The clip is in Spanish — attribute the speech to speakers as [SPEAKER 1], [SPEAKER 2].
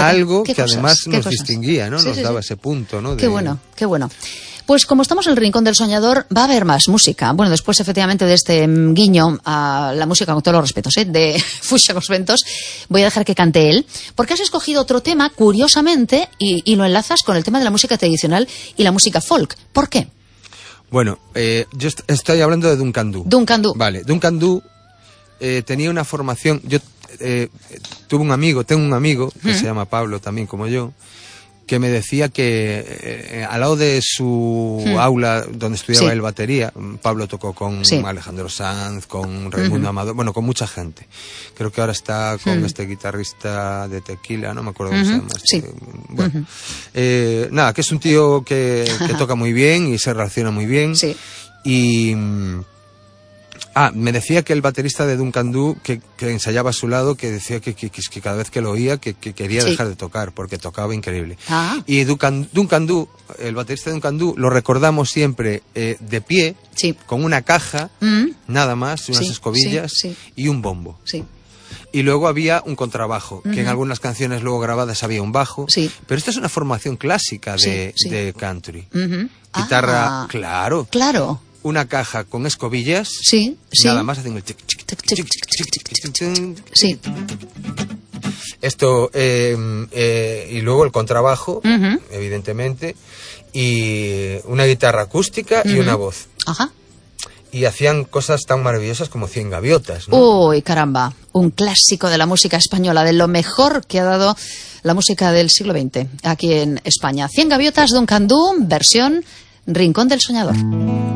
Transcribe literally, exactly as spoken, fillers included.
[SPEAKER 1] algo
[SPEAKER 2] ¿Qué
[SPEAKER 1] que
[SPEAKER 2] cosas?
[SPEAKER 1] además nos
[SPEAKER 2] cosas?
[SPEAKER 1] distinguía, ¿no?
[SPEAKER 2] Sí,
[SPEAKER 1] Nos
[SPEAKER 2] sí,
[SPEAKER 1] daba
[SPEAKER 2] sí.
[SPEAKER 1] ese punto, ¿no?
[SPEAKER 2] Qué
[SPEAKER 1] De...
[SPEAKER 2] bueno, qué bueno. Pues como estamos en el Rincón del Soñador, va a haber más música. Bueno, después efectivamente de este mm, guiño a la música, con todos los respetos, ¿eh? de Fuxia Cos Ventos, voy a dejar que cante él, porque has escogido otro tema, curiosamente, y, y lo enlazas con el tema de la música tradicional y la música folk. ¿Por qué?
[SPEAKER 1] Bueno, eh, yo est estoy hablando de Duncan Du.
[SPEAKER 2] Duncan Du.
[SPEAKER 1] Vale, Duncan Du eh, tenía una formación... Yo eh, tuve un amigo, tengo un amigo, que
[SPEAKER 2] ¿Mm?
[SPEAKER 1] se llama Pablo también como yo, que me decía que eh, al lado de su
[SPEAKER 2] Hmm.
[SPEAKER 1] aula donde estudiaba
[SPEAKER 2] Sí.
[SPEAKER 1] él batería, Pablo tocó con
[SPEAKER 2] Sí.
[SPEAKER 1] Alejandro Sanz, con Raimundo
[SPEAKER 2] Uh-huh.
[SPEAKER 1] Amador, bueno, con mucha gente. Creo que ahora está con
[SPEAKER 2] Hmm.
[SPEAKER 1] este guitarrista de Tequila, no me acuerdo cómo
[SPEAKER 2] Uh-huh.
[SPEAKER 1] se llama. Este,
[SPEAKER 2] Sí.
[SPEAKER 1] bueno,
[SPEAKER 2] Uh-huh.
[SPEAKER 1] eh, nada, que es un tío que, que toca muy bien y se relaciona muy bien.
[SPEAKER 2] Sí.
[SPEAKER 1] Y... mm, Ah, me decía que el baterista de Duncan Du, que, que ensayaba a su lado, que decía que, que, que cada vez que lo oía, que, que quería
[SPEAKER 2] Sí.
[SPEAKER 1] dejar de tocar, porque tocaba increíble.
[SPEAKER 2] Ah.
[SPEAKER 1] Y Duncan, Duncan Du, el baterista de Duncan Du, lo recordamos siempre eh, de pie,
[SPEAKER 2] Sí.
[SPEAKER 1] con una caja,
[SPEAKER 2] Mm.
[SPEAKER 1] nada más, unas
[SPEAKER 2] Sí,
[SPEAKER 1] escobillas
[SPEAKER 2] sí, sí.
[SPEAKER 1] y un bombo.
[SPEAKER 2] Sí.
[SPEAKER 1] Y luego había un contrabajo, que en
[SPEAKER 2] Ujú.
[SPEAKER 1] algunas canciones luego grabadas había un bajo.
[SPEAKER 2] Sí.
[SPEAKER 1] Pero esta es una formación clásica de,
[SPEAKER 2] Sí, sí.
[SPEAKER 1] de country.
[SPEAKER 2] Uh-huh.
[SPEAKER 1] Guitarra,
[SPEAKER 2] Ah,
[SPEAKER 1] claro.
[SPEAKER 2] Claro.
[SPEAKER 1] Una caja con escobillas.
[SPEAKER 2] Sí, sí.
[SPEAKER 1] Nada más hacen el tic, tic,
[SPEAKER 2] Tic,
[SPEAKER 1] tic,
[SPEAKER 2] tic,
[SPEAKER 1] tic,
[SPEAKER 2] tic,
[SPEAKER 1] tic,
[SPEAKER 2] tic,
[SPEAKER 1] tic, tic, tic.
[SPEAKER 2] Sí.
[SPEAKER 1] Esto, eh, eh, y luego el contrabajo,
[SPEAKER 2] Ujú.
[SPEAKER 1] evidentemente, y una guitarra acústica y
[SPEAKER 2] Ujú.
[SPEAKER 1] una voz.
[SPEAKER 2] Ajá.
[SPEAKER 1] Y hacían cosas tan maravillosas como Cien Gaviotas, ¿no?
[SPEAKER 2] Uy, caramba, un clásico de la música española, de lo mejor que ha dado la música del siglo veinte aquí en España. Cien Gaviotas, Duncan Du, versión Rincón del Soñador.